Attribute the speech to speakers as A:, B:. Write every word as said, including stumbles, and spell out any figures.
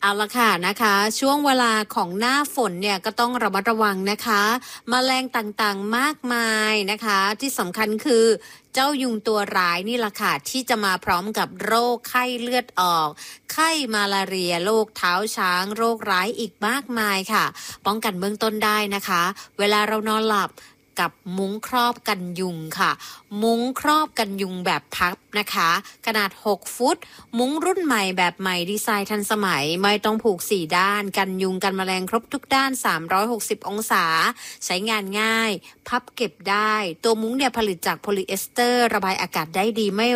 A: เอาละค่ะนะคะช่วงเวลาของหน้าฝนเนี่ยก็ต้องระมัดระวังนะคะแมลงต่างๆมากมายนะคะที่สำคัญคือเจ้ายุงตัวร้ายนี่แหละค่ะที่จะมาพร้อมกับโรคไข้เลือดออกไข้มาลาเรียโรคเท้าช้างโรคร้ายอีกมากมายค่ะป้องกันเบื้องต้นได้นะคะเวลาเรานอนหลับกับมุ้งครอบกันยุงค่ะมุ้งครอบกันยุงแบบพับนะคะขนาดหกฟุตมุ้งรุ่นใหม่แบบใหม่ดีไซน์ทันสมัยไม่ต้องผูกสี่ด้านกันยุงกันแมลงครบทุกด้านสามร้อยหกสิบองศาใช้งานง่ายพับเก็บได้ตัวมุ้งเนี่ยผลิตจากโพลีเอสเตอร์ระบายอากาศได้ดีไม่